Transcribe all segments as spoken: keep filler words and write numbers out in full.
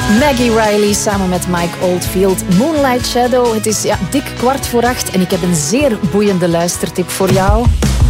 Maggie Riley samen met Mike Oldfield. Moonlight Shadow. Het is ja, dik kwart voor acht en ik heb een zeer boeiende luistertip voor jou.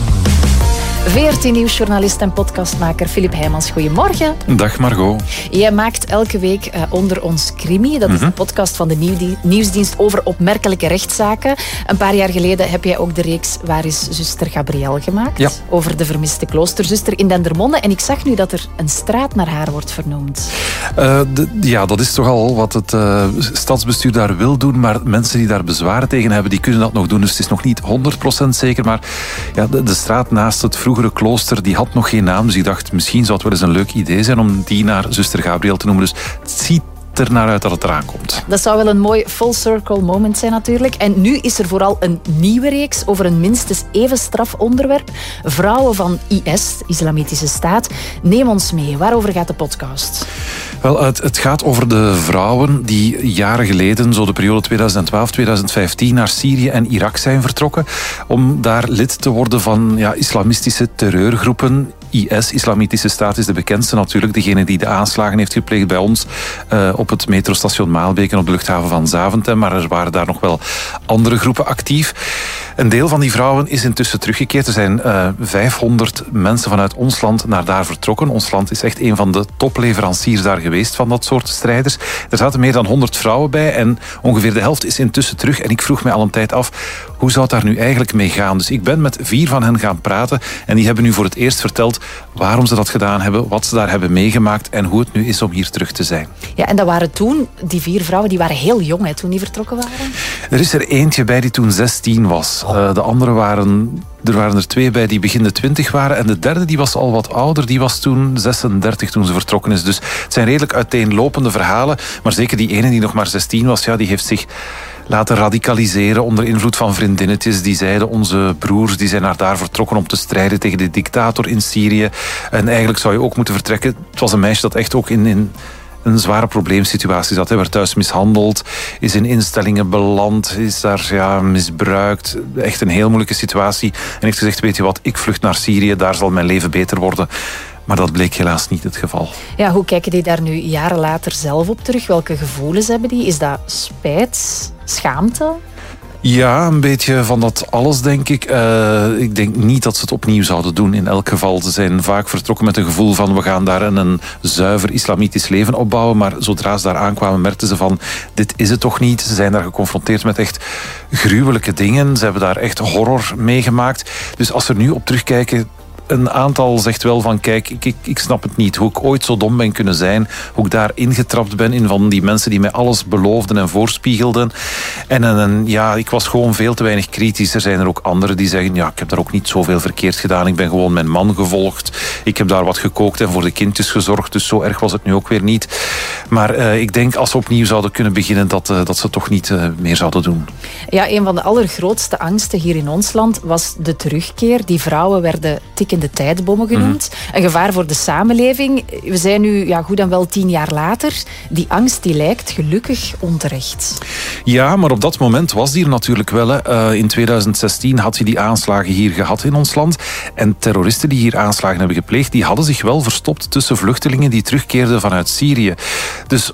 V R T Nieuwsjournalist en podcastmaker Filip Heijmans, goedemorgen. Dag Margot. Jij maakt elke week uh, Onder ons Krimi. Dat is een podcast van de nieuwdi- Nieuwsdienst over opmerkelijke rechtszaken. Een paar jaar geleden heb jij ook de reeks Waar is zuster Gabrielle gemaakt? Ja. Over de vermiste kloosterzuster in Dendermonde. En ik zag nu dat er een straat naar haar wordt vernoemd. Uh, de, ja, dat is toch al wat het uh, stadsbestuur daar wil doen. Maar mensen die daar bezwaren tegen hebben, die kunnen dat nog doen. Dus het is nog niet honderd procent zeker. Maar ja, de, de straat naast het vroegere klooster, die had nog geen naam. Dus ik dacht, misschien zou het wel eens een leuk idee zijn om die naar zuster Gabrielle te noemen. Dus het ziet er naar uit dat het eraan komt. Dat zou wel een mooi full circle moment zijn natuurlijk. En nu is er vooral een nieuwe reeks over een minstens even straf onderwerp. Vrouwen van I S, Islamitische Staat. Neem ons mee. Waarover gaat de podcast? Wel, het, het gaat over de vrouwen die jaren geleden, zo de periode tweeduizend twaalf tweeduizend vijftien, naar Syrië en Irak zijn vertrokken om daar lid te worden van ja, islamistische terreurgroepen. I S, Islamitische Staat, is de bekendste natuurlijk. Degene die de aanslagen heeft gepleegd bij ons uh, op het metrostation Maalbeek en op de luchthaven van Zaventem. Maar er waren daar nog wel andere groepen actief. Een deel van die vrouwen is intussen teruggekeerd. Er zijn uh, vijfhonderd mensen vanuit ons land naar daar vertrokken. Ons land is echt een van de topleveranciers daar geweest van dat soort strijders. Er zaten meer dan honderd vrouwen bij en ongeveer de helft is intussen terug. En ik vroeg mij al een tijd af, hoe zou het daar nu eigenlijk mee gaan? Dus ik ben met vier van hen gaan praten en die hebben nu voor het eerst verteld waarom ze dat gedaan hebben, wat ze daar hebben meegemaakt en hoe het nu is om hier terug te zijn. Ja, en dat waren toen, die vier vrouwen, die waren heel jong hè, toen die vertrokken waren. Er is er eentje bij die toen zestien was. Oh. Uh, de andere waren... Er waren er twee bij die begin de twintig waren. En de derde die was al wat ouder. Die was toen zesendertig toen ze vertrokken is. Dus het zijn redelijk uiteenlopende verhalen. Maar zeker die ene die nog maar zestien was, ja, die heeft zich laten radicaliseren onder invloed van vriendinnetjes. Die zeiden, onze broers die zijn naar daar vertrokken om te strijden tegen de dictator in Syrië. En eigenlijk zou je ook moeten vertrekken. Het was een meisje dat echt ook in... in een zware probleemsituatie zat. Hij werd thuis mishandeld, is in instellingen beland, is daar ja, misbruikt. Echt een heel moeilijke situatie. En heeft gezegd, weet je wat, ik vlucht naar Syrië, daar zal mijn leven beter worden. Maar dat bleek helaas niet het geval. Ja, hoe kijken die daar nu jaren later zelf op terug? Welke gevoelens hebben die? Is dat spijt, schaamte? Ja, een beetje van dat alles, denk ik. Uh, ik denk niet dat ze het opnieuw zouden doen. In elk geval, ze zijn vaak vertrokken met een gevoel van we gaan daar een, een zuiver islamitisch leven opbouwen. Maar zodra ze daar aankwamen, merkten ze van dit is het toch niet. Ze zijn daar geconfronteerd met echt gruwelijke dingen. Ze hebben daar echt horror meegemaakt. Dus als ze er nu op terugkijken, een aantal zegt wel van kijk, ik, ik, ik snap het niet. Hoe ik ooit zo dom ben kunnen zijn. Hoe ik daar ingetrapt ben in van die mensen die mij alles beloofden en voorspiegelden. En, en, en ja, ik was gewoon veel te weinig kritisch. Er zijn er ook anderen die zeggen, ja, ik heb daar ook niet zoveel verkeerd gedaan. Ik ben gewoon mijn man gevolgd. Ik heb daar wat gekookt en voor de kindjes gezorgd. Dus zo erg was het nu ook weer niet. Maar uh, ik denk als ze opnieuw zouden kunnen beginnen, dat, uh, dat ze toch niet uh, meer zouden doen. Ja, een van de allergrootste angsten hier in ons land was de terugkeer. Die vrouwen werden tikkende tijdbommen genoemd. Mm-hmm. Een gevaar voor de samenleving. We zijn nu ja, goed en wel tien jaar later. Die angst die lijkt gelukkig onterecht. Ja, maar op dat moment was die er natuurlijk wel. Hè. Uh, in tweeduizend zestien had je die aanslagen hier gehad in ons land. En terroristen die hier aanslagen hebben gepleegd, die hadden zich wel verstopt tussen vluchtelingen die terugkeerden vanuit Syrië. Dus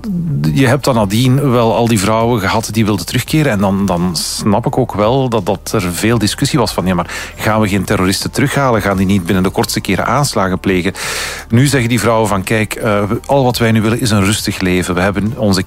je hebt dan nadien wel al die vrouwen gehad die wilden terugkeren. En dan, dan snap ik ook wel dat, dat er veel discussie was van ja, maar gaan we geen terroristen terughalen? Gaan die niet binnen de kortste keren aanslagen plegen? Nu zeggen die vrouwen van kijk, uh, al wat wij nu willen is een rustig leven. We hebben onze